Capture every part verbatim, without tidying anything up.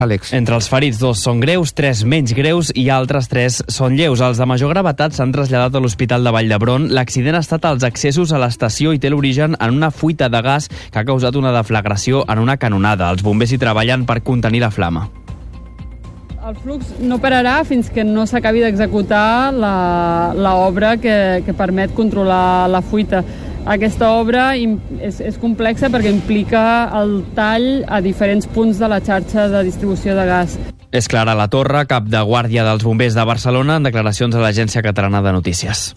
Àlex. Entre els ferits, dos són greus, tres menys greus i altres tres són lleus. Els de major gravetat s'han traslladat a l'Hospital de Vall d'Hebron. L'accident ha estat als accessos a l'estació i té l'origen en una fuita de gas que ha causat una deflagració en una canonada. Els bombers hi treballen per contenir la flama. El flux no pararà fins que no s'acabi d'executar l'obra que, que permet controlar la fuita. Aquesta obra és, és complexa perquè implica el tall a diferents punts de la xarxa de distribució de gas. És Clara Latorre, cap de guàrdia dels bombers de Barcelona, en declaracions a l'Agència Catalana de Notícies.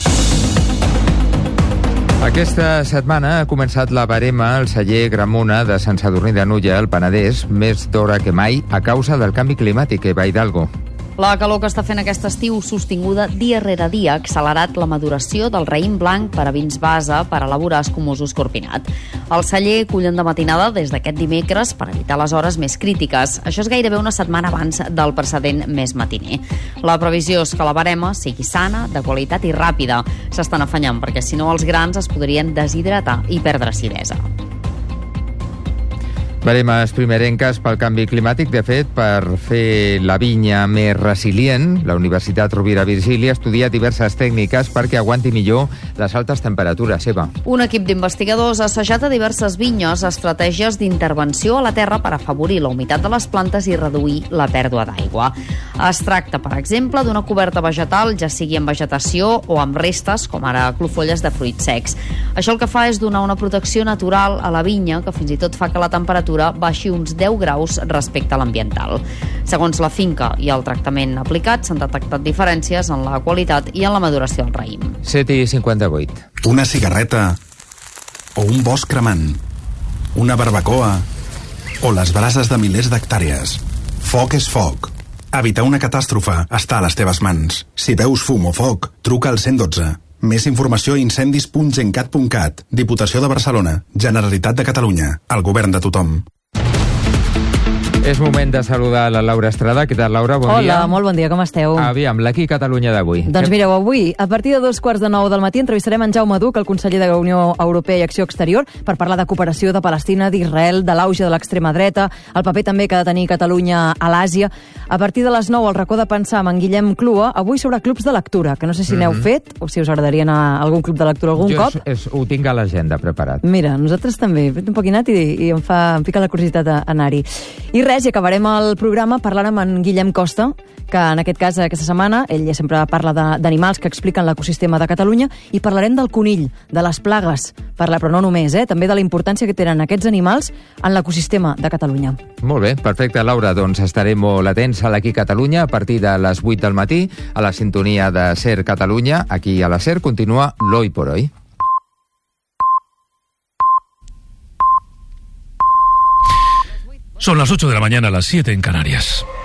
Aquesta setmana ha començat la verema al celler Gramona de Sant Sadurní d'Anoia, al Penedès, més d'hora que mai a causa del canvi climàtic, Eva Hidalgo. La calor que està fent aquest estiu, sostinguda dia rere dia, ha accelerat la maduració del raïm blanc per a vins base per elaborar escumoso escorpinat. El celler cullen de matinada des d'aquest dimecres per evitar les hores més crítiques. Això és gairebé una setmana abans del precedent més matiner. La previsió és que la verema sigui sana, de qualitat i ràpida. S'estan afanyant perquè, si no, els grans es podrien deshidratar i perdre acidesa. Veremes primerenques pel canvi climàtic. De fet, per fer la vinya més resilient, la Universitat Rovira Virgili ha estudiat diverses tècniques perquè aguanti millor les altes temperatures. Eva. Un equip d'investigadors ha assajat a diverses vinyes estratègies d'intervenció a la terra per afavorir la humitat de les plantes i reduir la pèrdua d'aigua. Es tracta, per exemple, d'una coberta vegetal, ja sigui en vegetació o amb restes, com ara clofolles de fruits secs. Això el que fa és donar una protecció natural a la vinya, que fins i tot fa que la temperatura baixi uns deu graus respecte a l'ambiental. Segons la finca i el tractament aplicat, s'han detectat diferències en la qualitat i en la maduració del raïm. set i cinquanta-vuit. Una cigarreta o un bosc cremant, una barbacoa o les brases de milers d'hectàrees. Foc és foc. Evitar una catàstrofe està a les teves mans. Si veus fum o foc, truca al cent i dotze. Més informació a incendis punt gencat punt cat. Diputació de Barcelona. Generalitat de Catalunya. El govern de tothom. És moment de saludar la Laura Estrada. Què tal, Laura? Bon Hola, dia. Hola, molt bon dia, com esteu? Aviam, l'Aquí Catalunya d'avui. Doncs mireu, avui, a partir de dos quarts de nou del matí, entrevistarem en Jaume Duch, el conseller de la Unió Europea i Acció Exterior, per parlar de cooperació de Palestina, d'Israel, de l'auge de l'extrema dreta, el paper també que ha de tenir Catalunya a l'Àsia. A partir de les nou, al racó de pensar amb en Guillem Clua, avui sobre clubs de lectura, que no sé si n'heu mm-hmm. fet, o si us agradaria anar a algun club de lectura algun jo cop. Jo és, ho tinc a l'agenda preparat. Mira, nosaltres també. He fet un poquinat i, i em, fa, em pica la curiositat anar-hi. I res, i acabarem el programa parlant amb en Guillem Costa, que en aquest cas, aquesta setmana, ell ja sempre parla d'animals que expliquen l'ecosistema de Catalunya, i parlarem del conill, de les plagues, parla, però no només, eh? també de la importància que tenen aquests animals en l'ecosistema de Catalunya. Molt bé, perfecte, Laura. Doncs estarem molt atents a l'Aquí Catalunya a partir de les vuit del matí, a la sintonia de SER Catalunya. Aquí a la SER continua l'Hoy por Hoy. Son las ocho de la mañana, las siete en Canarias.